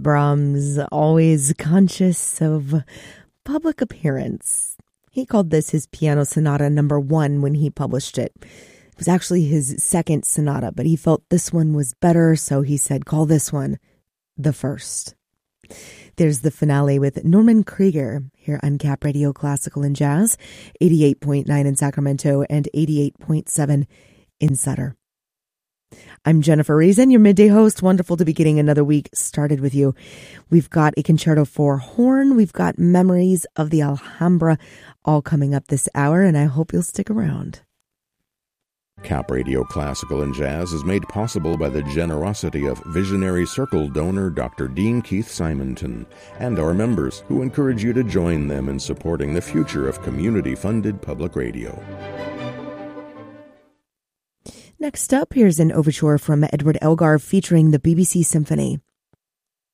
Brahms, always conscious of public appearance. He called this his Piano Sonata number 1 when he published it. It was actually his second sonata, but he felt this one was better, so he said, call this one the first. There's the finale with Norman Krieger here on Cap Radio Classical and Jazz, 88.9 in Sacramento and 88.7 in Sutter. I'm Jennifer Reason, your midday host. Wonderful to be getting another week started with you. We've got a concerto for horn. We've got Memories of the Alhambra all coming up this hour, and I hope you'll stick around. Cap Radio Classical and Jazz is made possible by the generosity of Visionary Circle donor Dr. Dean Keith Simonton and our members, who encourage you to join them in supporting the future of community-funded public radio. Next up, here's an overture from Edward Elgar featuring the BBC Symphony.